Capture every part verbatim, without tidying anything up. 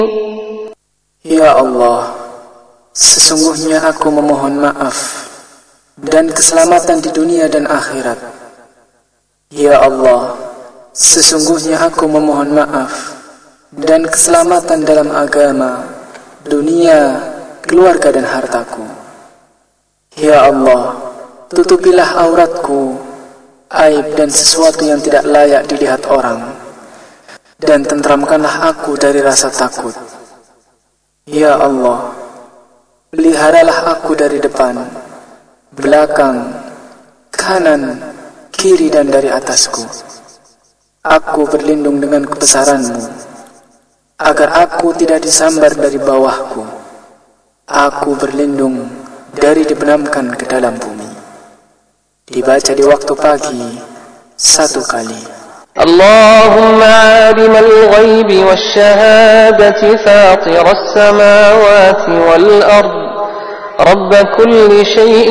Ya Allah, sesungguhnya aku memohon maaf dan keselamatan di dunia dan akhirat. Ya Allah, sesungguhnya aku memohon maaf dan keselamatan dalam agama, dunia, keluarga dan hartaku. Ya Allah, tutupilah auratku, aib dan sesuatu yang tidak layak dilihat orang, dan tentramkanlah aku dari rasa takut. Ya Allah, peliharalah aku dari depan, belakang, kanan, kiri dan dari atasku. Aku berlindung dengan kebesaran-Mu, agar aku tidak disambar dari bawahku. Aku berlindung dari dibenamkan ke dalam bumi. Dibaca di waktu pagi satu kali. اللهم عالم الغيب والشهادة فاطر السماوات والأرض رب كل شيء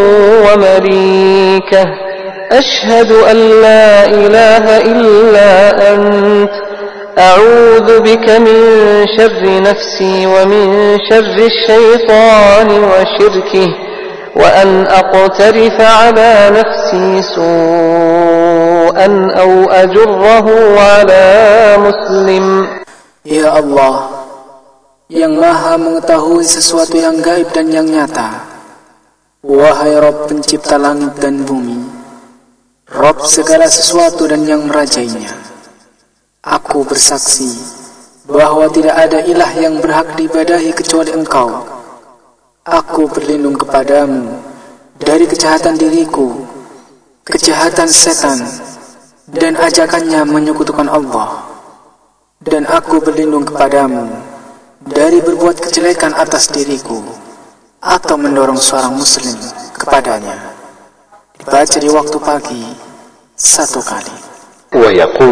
ومليكه أشهد أن لا إله إلا أنت أعوذ بك من شر نفسي ومن شر الشيطان وشركه وأن أقترف على نفسي سوءا أو أجره على مسلم. Ya Allah, yang maha mengetahui sesuatu yang gaib dan yang nyata, wahai Rabb pencipta langit dan bumi, Rabb segala sesuatu dan yang merajainya, aku bersaksi bahwa tidak ada ilah yang berhak diibadahi kecuali Engkau. Aku berlindung kepadamu dari kejahatan diriku, kejahatan setan, dan ajakannya menyekutukan Allah. Dan aku berlindung kepadamu dari berbuat kejelekan atas diriku, atau mendorong seorang muslim kepadanya. Dibaca di waktu pagi satu kali.